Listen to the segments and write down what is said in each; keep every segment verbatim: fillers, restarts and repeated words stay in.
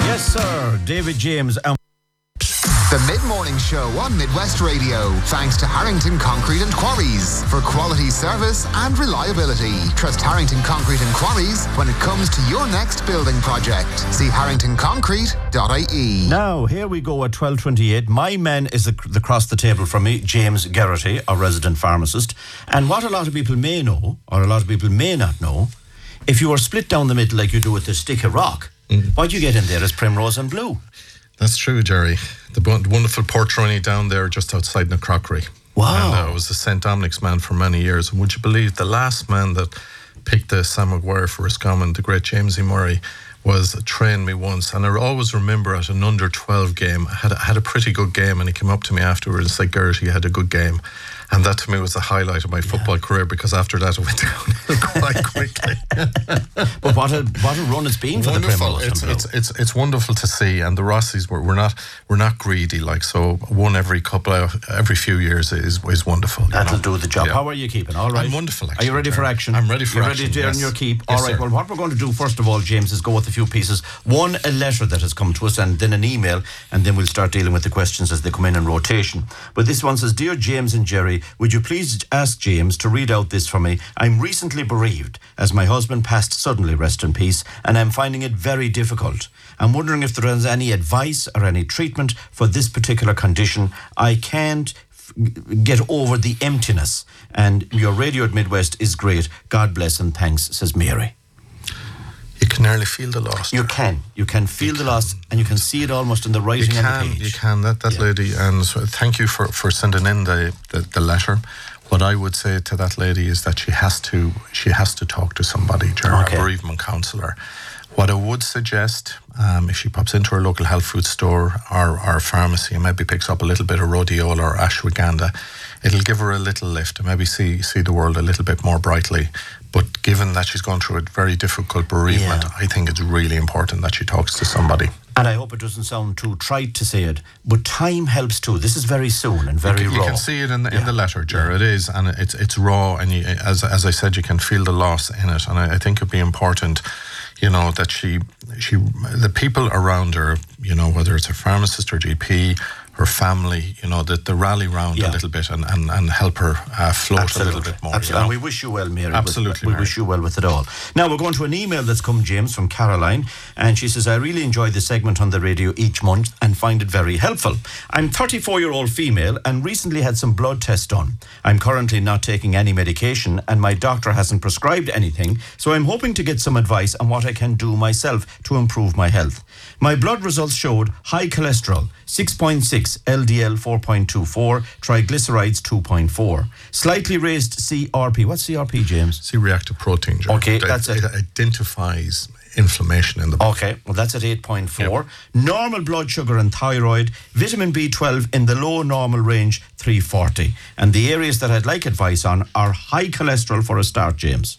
Yes, sir. David James. Um- The Mid-Morning Show on Midwest Radio. Thanks to Harrington Concrete and Quarries for quality service and reliability. Trust Harrington Concrete and Quarries when it comes to your next building project. See harrington concrete dot I E. Now, here we go at twelve twenty-eight. My man is ac- across the table from me, James Geraghty, our resident pharmacist. And what a lot of people may know, or a lot of people may not know, if you are split down the middle like you do with a stick of rock, mm. what you get in there is primrose and blue. That's true, Jerry. The b- wonderful Portroni down there just outside Knockrockery. Wow. And uh, I was the Saint Dominic's man for many years. And would you believe the last man that picked the Sam Maguire for Roscommon, the great James E. Murray, was trained me once. And I always remember at an under twelve game, I had, I had a pretty good game, and he came up to me afterwards and said, Gerrit, you had a good game. And that to me was the highlight of my football yeah. career, because after that it went downhill quite quickly. But what a what a run it's been for wonderful. the Primrose it's, and Blue. It's, it's it's wonderful to see, and the Rossies were we're not we're not greedy, like, so one every couple of, every few years is is wonderful. That'll know? do the job. Yeah. How are you keeping? All right. I'm wonderful. Actually, are you ready for action? I'm ready for You're action. ready to yes. earn your keep. Yes, all right. sir. Well, what we're going to do first of all, James, is go with a few pieces. One, a letter that has come to us, and then an email, and then we'll start dealing with the questions as they come in in rotation. But this one says, "Dear James and Jerry, would you please ask James to read out this for me? I'm recently bereaved as my husband passed suddenly, rest in peace, and I'm finding it very difficult. I'm wondering if there is any advice or any treatment for this particular condition. I can't f- get over the emptiness, and your radio at Midwest is great. God bless and thanks," says Mary. You can nearly feel the loss. You can. You can feel you the can. loss, and you can see it almost in the writing you can, on the page. You can, that, that yeah. lady, and so thank you for, for sending in the, the, the letter. What I would say to that lady is that she has to she has to talk to somebody, okay. a bereavement counsellor. What I would suggest, um, if she pops into her local health food store or, or pharmacy and maybe picks up a little bit of rhodiola or ashwagandha, it'll give her a little lift and maybe see see the world a little bit more brightly. But given that she's gone through a very difficult bereavement, yeah. I think it's really important that she talks to somebody. And I hope it doesn't sound too trite to say it, but time helps too. This is very soon and very you can, raw. You can see it in the, yeah. in the letter, Ger. Yeah. It is, and it's it's raw, and you, as as I said, you can feel the loss in it. And I, I think it'd be important, you know, that she she the people around her, you know, whether it's a pharmacist or G P, her family, you know, that they rally round yeah. a little bit and, and, and help her uh, float Absolutely. a little bit more. Absolutely. You know? And we wish you well, Mary. Absolutely, We Mary. wish you well with it all. Now, we're going to an email that's come, James, from Caroline. And she says, "I really enjoy the segment on the radio each month and find it very helpful. I'm thirty-four-year-old female and recently had some blood tests done. I'm currently not taking any medication and my doctor hasn't prescribed anything. So I'm hoping to get some advice on what I can do myself to improve my health. My blood results showed high cholesterol, six point six, L D L four point two four, triglycerides two point four, slightly raised C R P. What's C R P, James? C-reactive protein, Ger. Okay, it, that's it. it. It identifies inflammation in the body. Okay, well, that's at eight point four. Yep. Normal blood sugar and thyroid, vitamin B twelve in the low normal range, three forty. And the areas that I'd like advice on are high cholesterol for a start, James.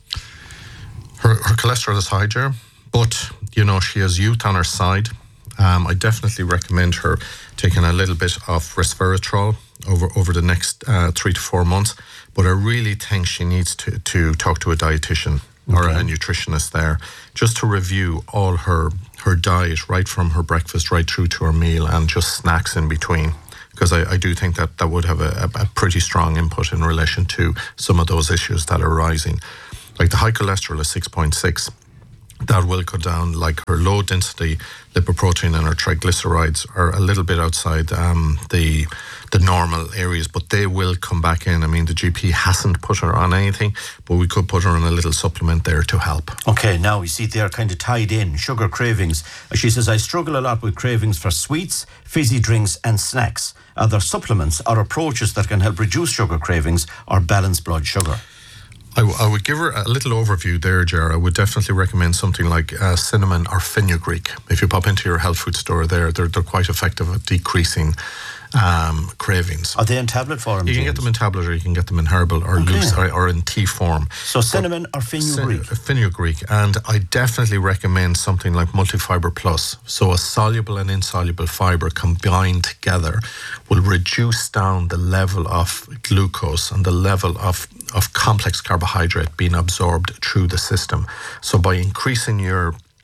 Her, her cholesterol is high, Ger, but, you know, she has youth on her side. Um, I definitely recommend her taking a little bit of resveratrol over over the next uh, three to four months. But I really think she needs to, to talk to a dietitian or okay. a nutritionist there, just to review all her her diet, right from her breakfast right through to her meal, and just snacks in between. Because I, I do think that that would have a, a pretty strong input in relation to some of those issues that are rising. Like the high cholesterol is six point six. That will go down. Like her low density lipoprotein and her triglycerides are a little bit outside um, the the normal areas, but they will come back in. I mean, the G P hasn't put her on anything, but we could put her on a little supplement there to help. Okay, now we see they're kind of tied in. Sugar cravings. She says, "I struggle a lot with cravings for sweets, fizzy drinks and snacks. Are there supplements or approaches that can help reduce sugar cravings or balance blood sugar?" I, w- I would give her a little overview there, Ger. I would definitely recommend something like uh, cinnamon or fenugreek. If you pop into your health food store there, they're, they're quite effective at decreasing um, cravings. Are they in tablet form? You can James? get them in tablet, or you can get them in herbal or okay. loose or, or in tea form. So cinnamon but or fenugreek? Cin- fenugreek. And I definitely recommend something like Multifiber Plus. So a soluble and insoluble fiber combined together will reduce down the level of glucose and the level of, of complex carbohydrate being absorbed through the system. So by increasing your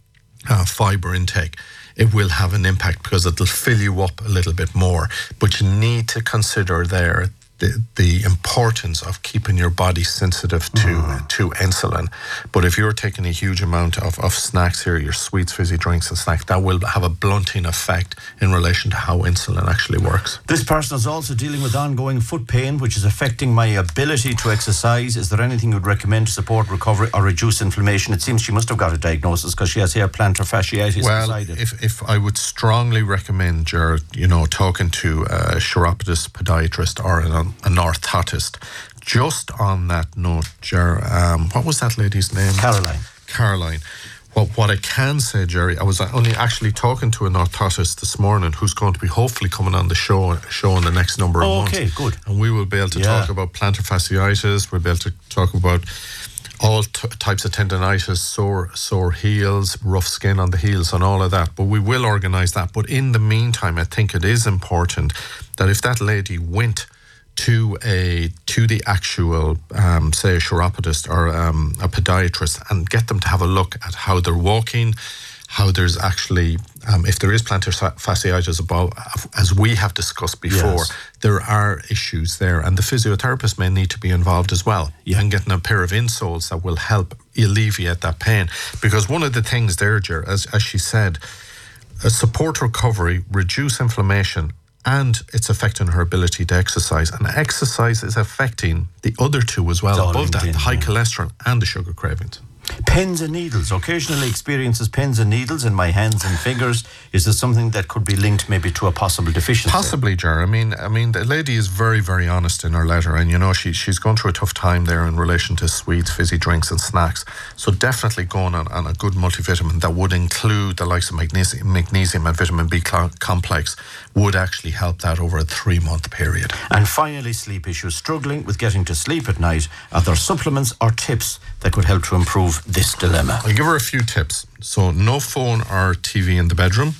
uh, fibre intake, it will have an impact because it'll fill you up a little bit more. But you need to consider there the, the importance of keeping your body sensitive to mm. to insulin. But if you're taking a huge amount of, of snacks here, your sweets, fizzy drinks and snacks, that will have a blunting effect in relation to how insulin actually works. This person is also dealing with ongoing foot pain, which is affecting my ability to exercise. Is there anything you'd recommend to support recovery or reduce inflammation? It seems she must have got a diagnosis because she has here plantar fasciitis well, beside it. If, if I would strongly recommend your, you know, talking to a chiropodist, podiatrist or an, an orthotist. Just on that note, Ger, um, what was that lady's name? Caroline. Caroline. Well, what I can say, Jerry, I was only actually talking to an orthotist this morning who's going to be hopefully coming on the show show in the next number of oh, months. Okay, good. And we will be able to yeah. talk about plantar fasciitis. We'll be able to talk about all t- types of tendonitis, sore sore heels, rough skin on the heels and all of that. But we will organise that. But in the meantime, I think it is important that if that lady went to a to the actual, um, say, a chiropodist or um, a podiatrist and get them to have a look at how they're walking, how there's actually, um, if there is plantar fasciitis above, as we have discussed before, yes. there are issues there. And the physiotherapist may need to be involved as well yeah. and getting a pair of insoles that will help alleviate that pain. Because one of the things there, Ger, as, as she said, uh, support recovery, reduce inflammation, and it's affecting her ability to exercise. And exercise is affecting the other two as well, above that, the high yeah. cholesterol and the sugar cravings. Pins and needles. Occasionally experiences pins and needles in my hands and fingers. Is this something that could be linked maybe to a possible deficiency? Possibly, Ger. I mean, I mean, the lady is very, very honest in her letter, and you know, she she's gone through a tough time there in relation to sweets, fizzy drinks, and snacks. So definitely going on, on a good multivitamin that would include the likes of magnesium, magnesium and vitamin B complex would actually help that over a three-month period. And finally, sleep issues. Struggling with getting to sleep at night. Are there supplements or tips that could help to improve this dilemma? I'll give her a few tips. So no phone or T V in the bedroom.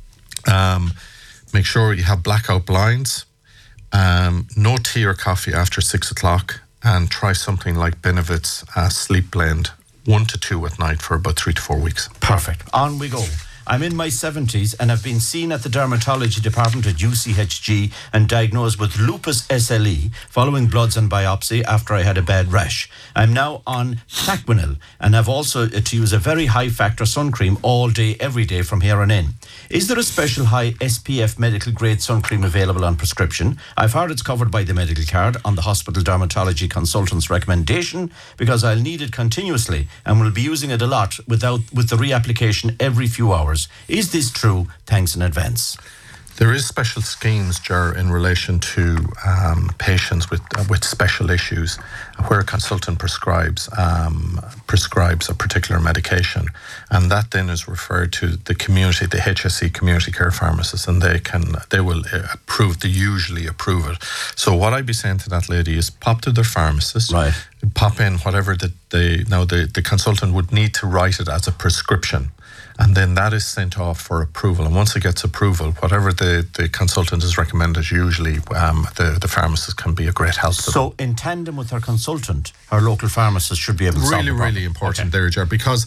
Um, make sure you have blackout blinds. Um, no tea or coffee after six o'clock. And try something like Benefit's uh, Sleep Blend, one to two at night for about three to four weeks. Perfect. On we go. I'm in my seventies and have been seen at the dermatology department at U C H G and diagnosed with lupus S L E following bloods and biopsy after I had a bad rash. I'm now on Plaquenil and have also to use a very high factor sun cream all day, every day from here on in. Is there a special high S P F medical grade sun cream available on prescription? I've heard it's covered by the medical card on the hospital dermatology consultant's recommendation because I'll need it continuously and will be using it a lot without with the reapplication every few hours. Is this true? Thanks in advance. There is special schemes, Ger, in relation to um, patients with uh, with special issues, where a consultant prescribes um, prescribes a particular medication, and that then is referred to the community, the H S C community care pharmacists, and they can they will approve. They usually approve it. So what I'd be saying to that lady is pop to their pharmacist, right? Pop in whatever that they now the the consultant would need to write it as a prescription. And then that is sent off for approval. And once it gets approval, whatever the, the consultant has recommended, usually um, the, the pharmacist can be a great help to So them. in tandem with her consultant, her local pharmacist should be able to solve Really, the problem. really important Okay. there, Ger, because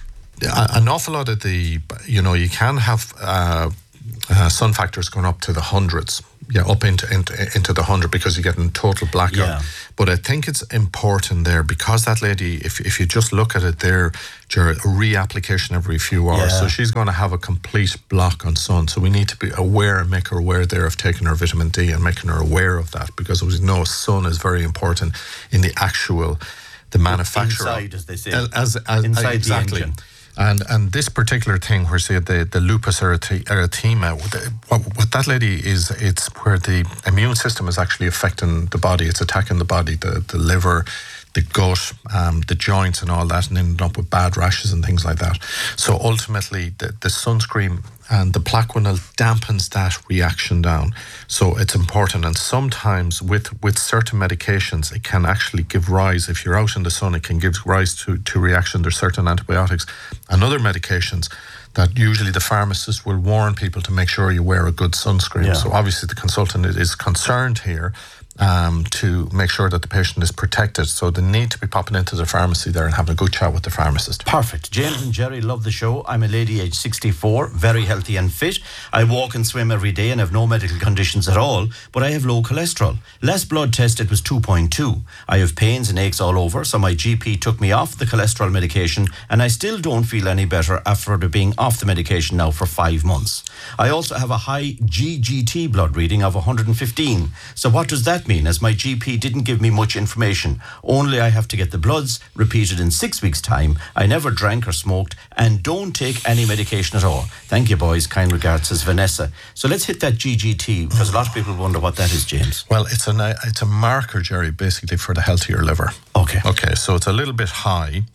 an awful lot of the, you know, you can have uh, uh, sun factors going up to the hundreds. Yeah, up into, into into the hundred because you're getting total blackout. Yeah. But I think it's important there because that lady, if if you just look at it there, a reapplication every few hours. Yeah. So she's going to have a complete block on sun. So we need to be aware and make her aware there of taking her vitamin D and making her aware of that because as we know, sun is very important in the actual, the manufacturer. Inside, as they say. As, as, Inside exactly. the engine. And and this particular thing where say the, the lupus eryth- erythema, the, what, what that lady is, it's where the immune system is actually affecting the body. It's attacking the body, the, the liver, the gut, um, the joints and all that, and ending up with bad rashes and things like that. So ultimately, the, the sunscreen and the Plaquenil dampens that reaction down. So it's important. And sometimes with, with certain medications, it can actually give rise, if you're out in the sun, it can give rise to, to reaction. There's certain antibiotics and other medications that usually the pharmacist will warn people to make sure you wear a good sunscreen. Yeah. So obviously the consultant is concerned here um, to make sure that the patient is protected. So they need to be popping into the pharmacy there and having a good chat with the pharmacist. Perfect. James and Jerry, love the show. I'm a lady aged sixty-four, very healthy and fit. I walk and swim every day and have no medical conditions at all, but I have low cholesterol. Last blood test, it was two point two. I have pains and aches all over, so my G P took me off the cholesterol medication, and I still don't feel any better after being off the medication now for five months. I also have a high G G T blood reading of one hundred fifteen. So what does that mean, as my G P didn't give me much information? Only I have to get the bloods repeated in six weeks' time. I never drank or smoked and don't take any medication at all. Thank you, boys. Kind regards, says Vanessa. So let's hit that G G T, because a lot of people wonder what that is, James. Well, it's a it's a marker, Jerry, basically for the healthier liver. Okay. Okay, so it's a little bit high.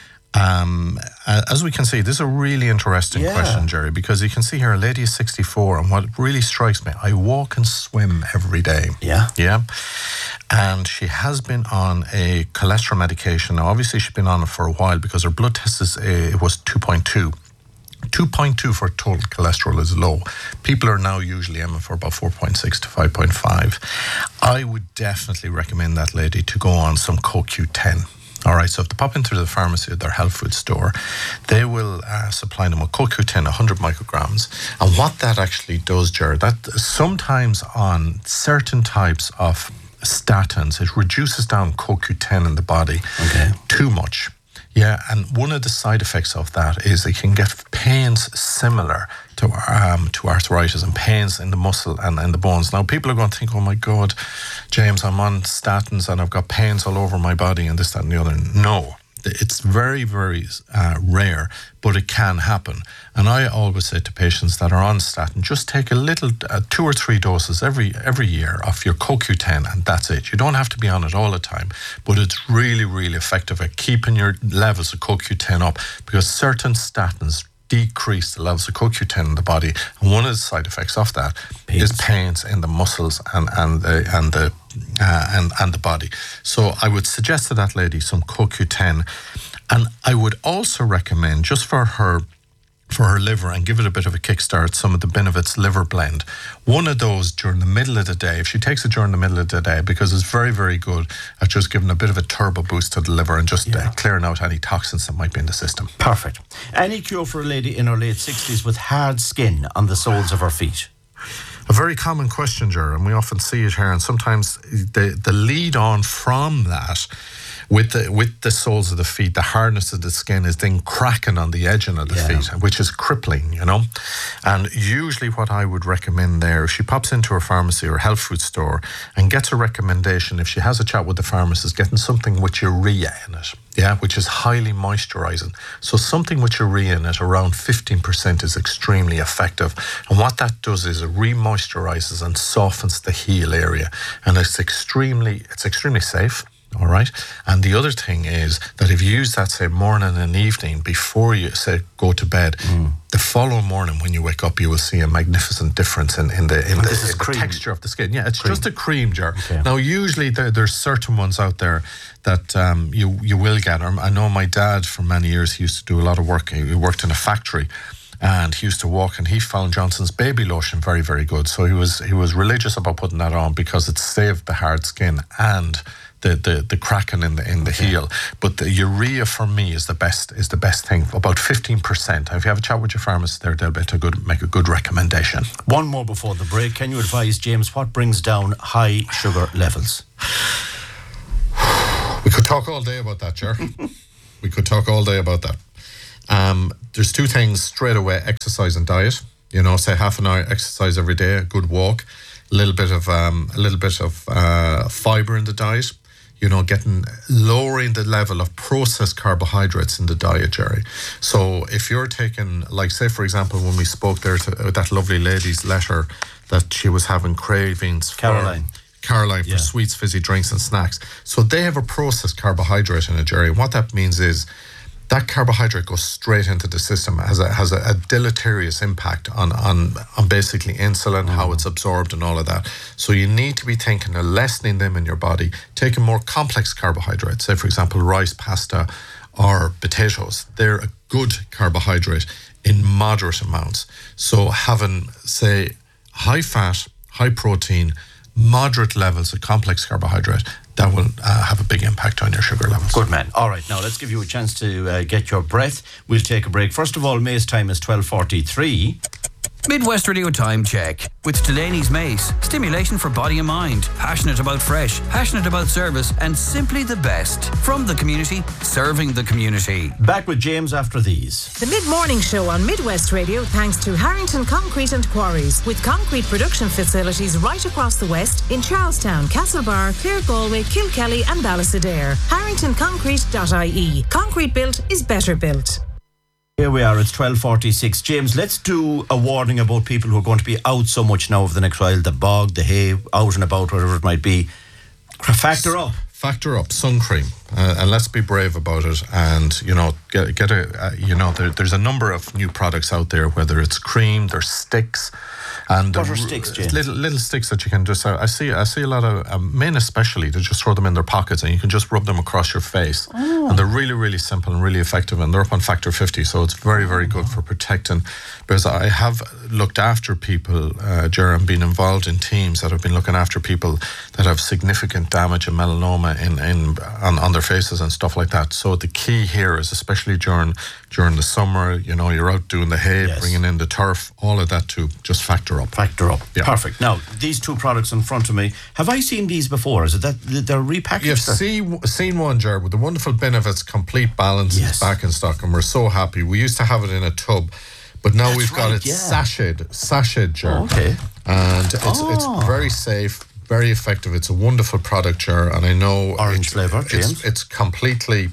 Um, as we can see, this is a really interesting yeah. question, Jerry, because you can see here a lady is sixty-four, and what really strikes me, I walk and swim every day. Yeah. Yeah. And she has been on a cholesterol medication. Now, obviously, she's been on it for a while because her blood test is, uh, it was two point two. two point two for total cholesterol is low. People are now usually aiming for about four point six to five point five. I would definitely recommend that lady to go on some C O Q ten. All right, so if they pop into the pharmacy or their health food store, they will uh, supply them with C O Q ten, one hundred micrograms. And what that actually does, Jared, that sometimes on certain types of statins, it reduces down C O Q ten in the body okay. too much. Yeah, and one of the side effects of that is it can get pains similar to um, to arthritis and pains in the muscle and in the bones. Now, people are going to think, oh my God, James, I'm on statins and I've got pains all over my body and this, that and the other. No, it's very, very uh, rare, but it can happen. And I always say to patients that are on statin, just take a little, uh, two or three doses every every year of your C O Q ten, and that's it. You don't have to be on it all the time, but it's really, really effective at keeping your levels of C O Q ten up, because certain statins decrease the levels of C O Q ten in the body, and one of the side effects of that pains. is pains in the muscles and and the and the uh, and and the body. So I would suggest to that lady some C O Q ten, and I would also recommend, just for her for her liver and give it a bit of a kickstart, some of the Benefits Liver Blend. One of those during the middle of the day, if she takes it during the middle of the day, because it's very, very good at just giving a bit of a turbo boost to the liver and just yeah. uh, clearing out any toxins that might be in the system. Perfect. Any cure for a lady in her late sixties with hard skin on the soles of her feet? A very common question, Ger, and we often see it here, and sometimes the, the lead on from that with the with the soles of the feet, the hardness of the skin is then cracking on the edging of the yeah. feet, which is crippling, you know. And usually what I would recommend there, if she pops into her pharmacy or health food store and gets a recommendation, if she has a chat with the pharmacist, getting something with urea in it, yeah, which is highly moisturizing. So something with urea in it around fifteen percent is extremely effective. And what that does is it re-moisturizes and softens the heel area. And it's extremely, it's extremely safe. All right. And the other thing is that if you use that, say, morning and evening before you, say, go to bed, mm. the following morning when you wake up, you will see a magnificent difference in, in the, in the, in the texture of the skin. Yeah, it's cream. Just a cream, Jar. Okay. Now, usually there, there's certain ones out there that um, you, you will get. I know my dad, for many years, he used to do a lot of work. He worked in a factory. And he used to walk, and he found Johnson's baby lotion very, very good. So he was he was religious about putting that on because it saved the hard skin and the the, the cracking in the in the okay. heel. But the urea for me is the best is the best thing. About fifteen percent. If you have a chat with your pharmacist there, they'll be able to good, make a good recommendation. One more before the break. Can you advise, James, what brings down high sugar levels? We could talk all day about that, Ger. We could talk all day about that. Um, there's two things straight away: exercise and diet. You know, say half an hour exercise every day, a good walk, a little bit of um, a little bit of uh, fiber in the diet. You know, getting lowering the level of processed carbohydrates in the diet, Jerry. So if you're taking, like, say for example, when we spoke there to uh, that lovely lady's letter that she was having cravings for Caroline. Caroline for yeah. sweets, fizzy drinks, and snacks. So they have a processed carbohydrate in it, Jerry. And what that means is that carbohydrate goes straight into the system, has a has a, a deleterious impact on, on on basically insulin, mm. how it's absorbed and all of that. So you need to be thinking of lessening them in your body, taking more complex carbohydrates, say for example rice, pasta, or potatoes. They're a good carbohydrate in moderate amounts. So having, say, high fat, high protein, moderate levels of complex carbohydrate, that will uh, have a big impact on your sugar levels. Good man. All right, now let's give you a chance to uh, get your breath. We'll take a break. First of all, May's time is twelve forty-three. Midwest Radio Time Check with Delaney's Mace. Stimulation for body and mind. Passionate about fresh, passionate about service, and simply the best. From the community, serving the community. Back with James after these. The mid-morning show on Midwest Radio thanks to Harrington Concrete and Quarries, with concrete production facilities right across the west in Charlestown, Castlebar, Clare Galway, Kilkelly and Ballysadare. harrington concrete dot I E. Concrete built is better built. Here we are, it's twelve forty-six. James, let's do a warning about people who are going to be out so much now over the next while. The bog, the hay, out and about, whatever it might be. Factor up. Factor up sun cream, uh, and let's be brave about it. And you know, get get a uh, you know, there, there's a number of new products out there. Whether it's cream, there's sticks, and what are sticks, James? Little little sticks that you can just. Uh, I see I see a lot of um, men, especially, they just throw them in their pockets, and you can just rub them across your face. Oh. And they're really really simple and really effective, and they're up on factor fifty, so it's very very good for protecting. Because I have looked after people, uh, Ger, and been involved in teams that have been looking after people that have significant damage and melanoma in, in on, on their faces and stuff like that. So the key here is, especially during during the summer, you know, you're out doing the hay, yes. bringing in the turf, all of that to just factor up. Factor up. Yeah. Perfect. Now, these two products in front of me, have I seen these before? Is it that they're repackaged? You've see, seen one, Ger, with the wonderful benefits, complete balance, yes. is back in stock, and we're so happy. We used to have it in a tub, but now That's we've got right, it yeah. sachet, sachet, Ger. Oh, okay. And it's oh. it's very safe, very effective. It's a wonderful product, Ger, and I know orange it, flavour, James. It's, it's completely.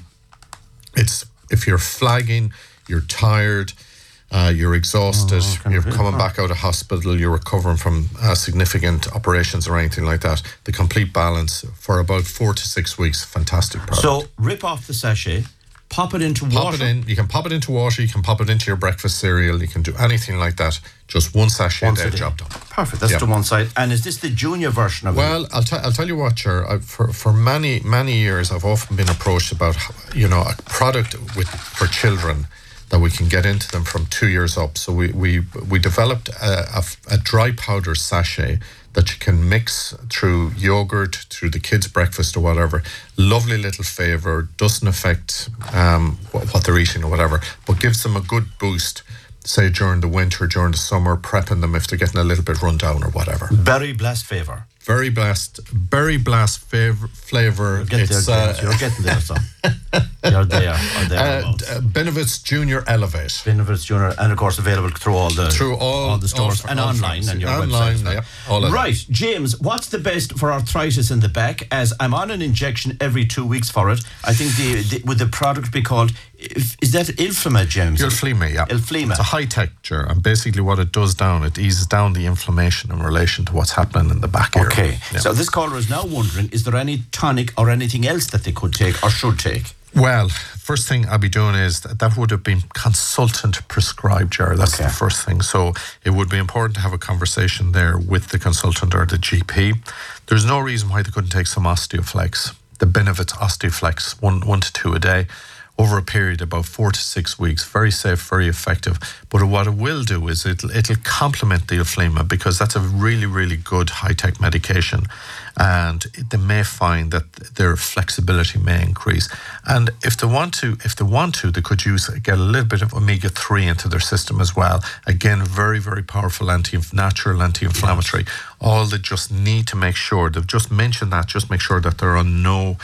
It's if you're flagging, you're tired, uh, you're exhausted, oh, you're coming back out of hospital, you're recovering from uh, significant operations or anything like that. The complete balance for about four to six weeks. Fantastic product. So rip off the sachet. Pop it into pop water. It in. You can pop it into water. You can pop it into your breakfast cereal. You can do anything like that. Just one sachet Once a day, a day. job done. Perfect. That's yeah. to one side. And is this the junior version of well, it? Well, I'll, t- I'll tell you what, Ger. I, for for many many years, I've often been approached about, you know, a product with for children that we can get into them from two years up. So we we we developed a, a, a dry powder sachet that you can mix through yogurt, through the kids' breakfast or whatever. Lovely little flavour, doesn't affect um, what, what they're eating or whatever, but gives them a good boost, say during the winter, during the summer, prepping them if they're getting a little bit run down or whatever. Berry blast flavour. Berry blast, berry blast fav- flavour. You're getting there, uh, You're getting there, son. You're there. Or there uh, uh, Benefits Junior Elevate. Benefits Junior, and of course available through all the through all, all the stores all, and all online friends. and your online, website. Yeah, all of right, that. James, what's the best for arthritis in the back? As I'm on an injection every two weeks for it. I think the, the would the product be called? Is that Ilflema, James? Ilflema, yeah. Ilflema. It's a high texture, and basically what it does down, it eases down the inflammation in relation to what's happening in the back area. Okay. Yeah. So this caller is now wondering: is there any tonic or anything else that they could take or should take? Well, first thing I'll be doing is that, that would have been consultant prescribed, Ger. That's okay. the first thing. So it would be important to have a conversation there with the consultant or the G P. There's no reason why they couldn't take some Osteoflex. The Benefits Osteoflex, one one to two a day, over a period of about four to six weeks. Very safe, very effective. But what it will do is it'll, it'll complement the Ilflema, because that's a really, really good high-tech medication. And they may find that their flexibility may increase. And if they want to, if they want to, they could use get a little bit of omega three into their system as well. Again, very, very powerful anti natural anti-inflammatory. Yes. All they just need to make sure, they've just mentioned that, just make sure that they're on no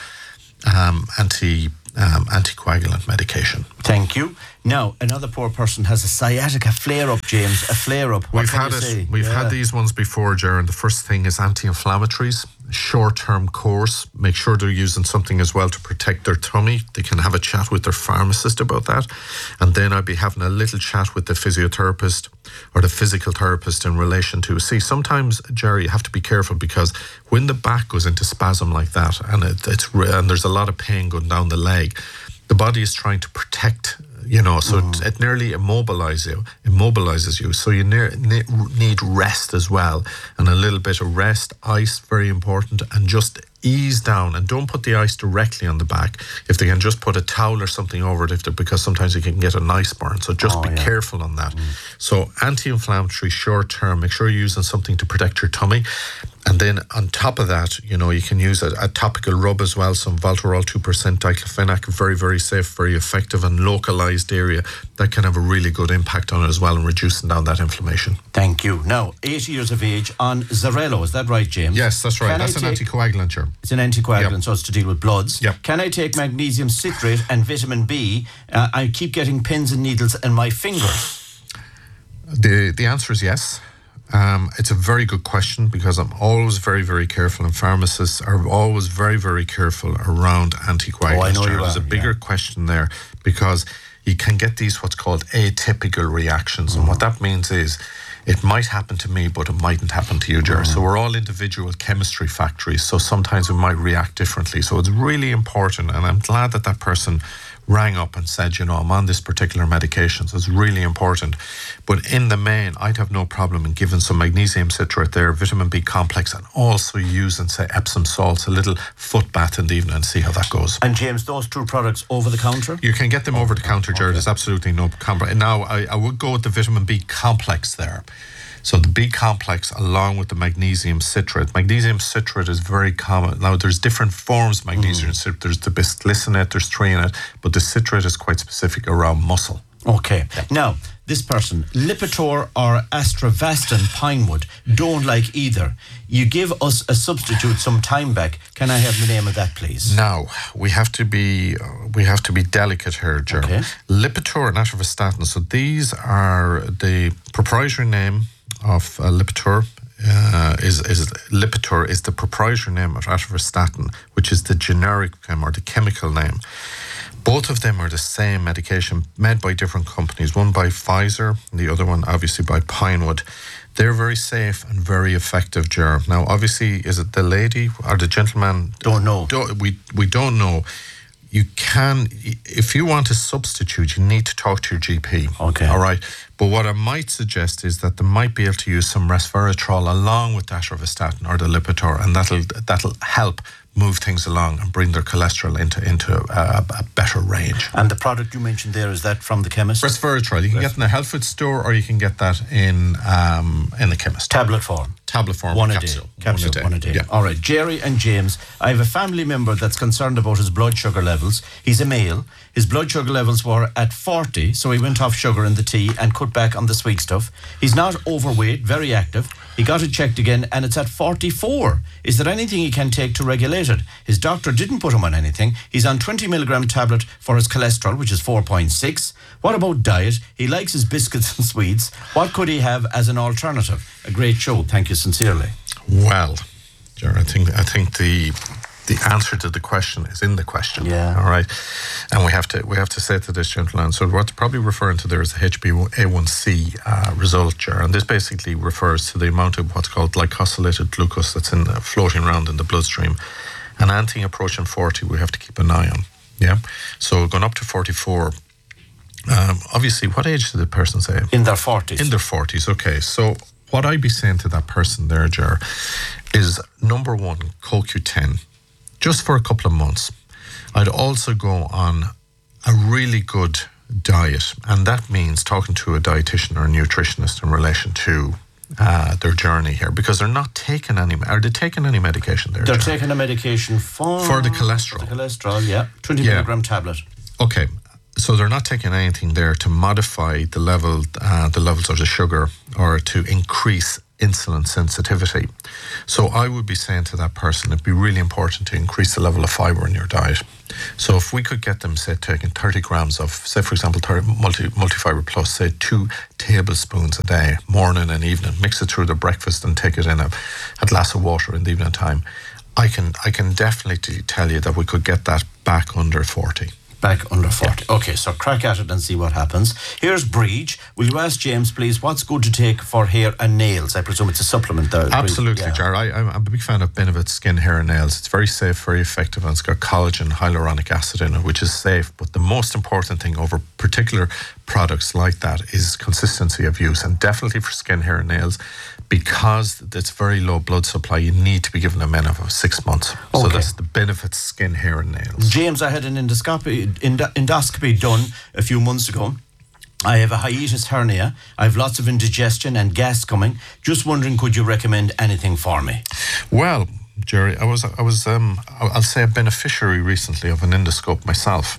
um, anti um, anticoagulant medication. Thank you. Now, another poor person has a sciatica flare-up, James, a flare-up. What We've can had you it. say? We've yeah. had these ones before, Jaron. The first thing is anti-inflammatories, short-term course. Make sure they're using something as well to protect their tummy. They can have a chat with their pharmacist about that. And then I'd be having a little chat with the physiotherapist or the physical therapist in relation to, see, sometimes, Jerry, you have to be careful, because when the back goes into spasm like that, and it, it's and there's a lot of pain going down the leg, the body is trying to protect, you know, so mm. it, it nearly immobilizes you, immobilizes you. So you ne- ne- need rest as well, and a little bit of rest, ice, very important, and just ease down, and don't put the ice directly on the back. If they can just put a towel or something over it, if because sometimes you can get a nice burn. So just oh, be yeah. careful on that. Mm. So anti-inflammatory, short term, make sure you're using something to protect your tummy. And then on top of that, you know, you can use a, a topical rub as well, some Voltarol two percent diclofenac, very, very safe, very effective and localized area. That can have a really good impact on it as well and reducing down that inflammation. Thank you. Now, eighty years of age on Xarello, is that right, James? Yes, that's right. Can That's I an take- anticoagulant, sure. It's an anticoagulant, Yep. so it's to deal with bloods. Yep. Can I take magnesium citrate and vitamin B? Uh, I keep getting pins and needles in my fingers. The the answer is yes. Um, it's a very good question because I'm always very, very careful, and pharmacists are always very, very careful around anticoagulants. Oh, I know you There's are, a bigger yeah. question there because you can get these what's called atypical reactions, and what that means is it might happen to me, but it mightn't happen to you, Jerry. So we're all individual chemistry factories, so sometimes we might react differently. So it's really important, and I'm glad that that person rang up and said, you know, I'm on this particular medication, so it's really important. But in the main, I'd have no problem in giving some magnesium citrate there, vitamin B complex, and also using, say, Epsom salts, a little foot bath in the evening, and see how that goes. And James, those two products over the counter? You can get them over the counter, Jared. okay. There's absolutely no complex. Now, I, I would go with the vitamin B complex there. So the B complex along with the magnesium citrate. Magnesium citrate is very common. Now, there's different forms of magnesium Mm. citrate. There's the bisglycinate, there's threonate, but the citrate is quite specific around muscle. Okay. Now, this person, Lipitor or Astravastin Pinewood, don't like either. You give us a substitute some time back. Can I have the name of that, please? Now, we have to be uh, we have to be delicate here, Jerry. Okay. Lipitor and atorvastatin. So these are the proprietary name of uh, Lipitor. Uh, is is Lipitor is the proprietary name of atorvastatin, which is the generic name or the chemical name. Both of them are the same medication made by different companies, one by Pfizer and the other one obviously by Pinewood. They're very safe and very effective, Ger. Now, obviously, is it the lady or the gentleman? Don't know. Don't, we, we don't know. You can, if you want to substitute, you need to talk to your G P. Okay. All right. But what I might suggest is that they might be able to use some resveratrol along with atorvastatin or the Lipitor, and that'll that'll help move things along and bring their cholesterol into into a, a better range. And the product you mentioned there, is that from the chemist? Resveratrol, you can get in the health food store, or you can get that in um, in the chemist. Tablet form. Tablet form. One a capsule. day. Capsule, one a day. one a day. Yeah. All right. Jerry and James, I have a family member that's concerned about his blood sugar levels. He's a male. His blood sugar levels were at forty, so he went off sugar in the tea and cut back on the sweet stuff. He's not overweight, very active. He got it checked again and it's at forty-four. Is there anything he can take to regulate it? His doctor didn't put him on anything. He's on twenty milligram tablet for his cholesterol, which is four point six. What about diet? He likes his biscuits and sweets. What could he have as an alternative? A great show. Thank you sincerely. Well, Ger, I think I think the the answer to the question is in the question. Yeah. All right. And we have to we have to say to this gentleman, so what they're probably referring to there is the H b A one C uh, result, Ger, and this basically refers to the amount of what's called glycosylated glucose that's in the, floating around in the bloodstream. And anything approaching forty, we have to keep an eye on. Yeah. So going up to forty-four. Um, obviously, what age did the person say? In their forties. In their forties, okay. So what I'd be saying to that person there, Ger, is number one, C O Q ten, just for a couple of months. I'd also go on a really good diet, and that means talking to a dietitian or a nutritionist in relation to uh, their journey here, because they're not taking any, are they taking any medication there? They're Ger? taking a medication for... For the cholesterol. For the cholesterol, yeah. twenty Yeah. milligram tablet. Okay, so they're not taking anything there to modify the level, uh, the levels of the sugar, or to increase insulin sensitivity. So I would be saying to that person, it'd be really important to increase the level of fiber in your diet. So if we could get them, say, taking thirty grams of, say, for example, multi multifiber plus, say, two tablespoons a day, morning and evening, mix it through their breakfast and take it in a, a glass of water in the evening time, I can I can definitely tell you that we could get that back under forty. Back under forty. Yeah. Okay, so crack at it and see what happens. Here's Breach. Will you ask James, please, what's good to take for hair and nails? I presume it's a supplement, though. Absolutely, yeah. Jar. I, I'm a big fan of Benefit Skin, Hair and Nails. It's very safe, very effective, and it's got collagen, hyaluronic acid in it, which is safe. But the most important thing over particular products like that is consistency of use. And definitely for skin, hair and nails, because it's very low blood supply, you need to be given a minimum of six months. Okay. So that's the Benefit Skin, Hair and Nails. James, I had an endoscopy, endo- endoscopy done a few months ago. I have a hiatus hernia. I have lots of indigestion and gas coming. Just wondering, could you recommend anything for me? Well, Jerry, I was, I was, um, I'll say a beneficiary recently of an endoscope myself.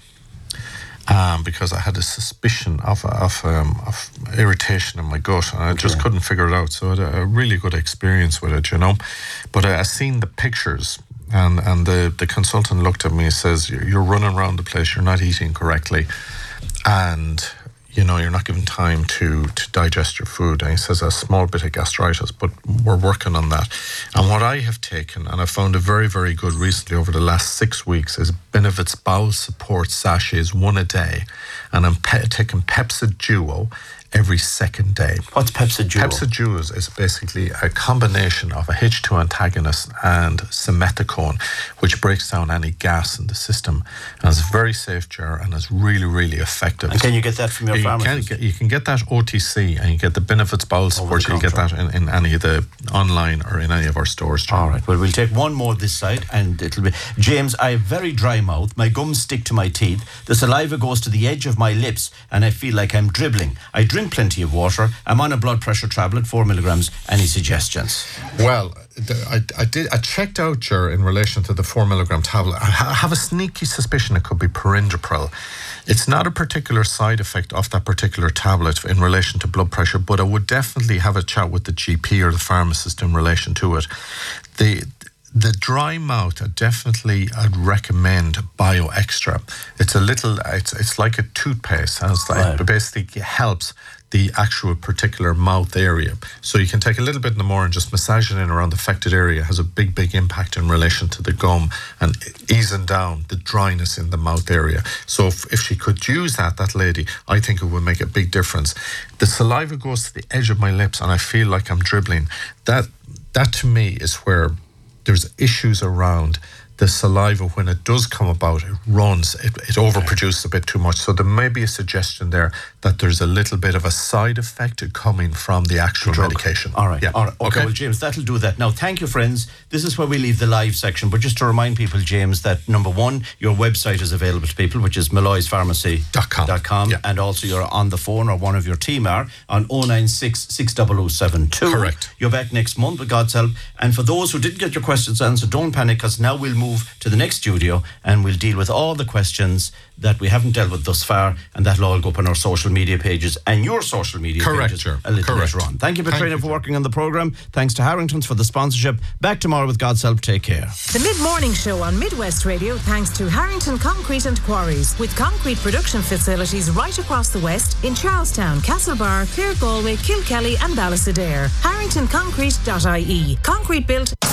Um, because I had a suspicion of of, um, of irritation in my gut, and I okay. just couldn't figure it out. So I had a, a really good experience with it, you know. But I, I seen the pictures, and, and the, the consultant looked at me and says, "You're running around the place. You're not eating correctly, and you know you're not given time to to digest your food." And he says a small bit of gastritis, but we're working on that. And what I have taken, and I found it very, very good recently over the last six weeks, is Benefit's Bowel Support Sachets, one a day. And I'm pe- taking Pepsid Duo every second day. What's Pepsid Duo? Pepsid Duo is, is basically a combination of a H two antagonist and simethicone, which breaks down any gas in the system. And it's a very safe jar, and it's really, really effective. And can you get that from your you pharmacist? Can get, you can get that O T C, and you get the Benefits Bowel Support. You get that in, in any of the online or in any of our stores. John. All right. Well, we'll take one more this side, and it'll be James. I have very dry mouth. My gums stick to my teeth. The saliva goes to the edge of my lips, and I feel like I'm dribbling. I drink plenty of water. I'm on a blood pressure tablet, four milligrams. Any suggestions? Well, I, I did. I checked out your in relation to the four milligram tablet. I have a sneaky suspicion it could be perindopril. It's not a particular side effect of that particular tablet in relation to blood pressure, but I would definitely have a chat with the G P or the pharmacist in relation to it. The The dry mouth, I definitely I'd recommend Bio Extra. It's a little, it's it's like a toothpaste, and it's like, right. it basically helps the actual particular mouth area. So you can take a little bit in the morning, just massage it in around the affected area. It has a big, big impact in relation to the gum and easing down the dryness in the mouth area. So if, if she could use that, that lady, I think it would make a big difference. The saliva goes to the edge of my lips, and I feel like I'm dribbling. That that to me is where there's issues around the saliva. When it does come about, it runs, it, it overproduces a bit too much. So there may be a suggestion there that there's a little bit of a side effect coming from the actual Drug. medication. All right. Yeah. All right. Okay, okay. well, James, that'll do that. Now, thank you, friends. This is where we leave the live section. But just to remind people, James, that number one, your website is available to people, which is malloys pharmacy dot com. Dot com, yeah. And also you're on the phone, or one of your team are, on oh nine six, six zero zero seven two. Correct. You're back next month, with God's help. And for those who didn't get your questions answered, don't panic, because now we'll move to the next studio and we'll deal with all the questions that we haven't dealt with thus far, and that'll all go up on our social media pages and your social media Correct, pages sure. a little Correct. later on. Thank you, Petrina, Thank for you, working on the programme. Thanks to Harrington's for the sponsorship. Back tomorrow with God's help. Take care. The Mid-Morning Show on Midwest Radio, thanks to Harrington Concrete and Quarries, with concrete production facilities right across the West in Charlestown, Castlebar, Clare, Galway, Kilkelly and Ballysadair. harrington concrete dot I E. Concrete built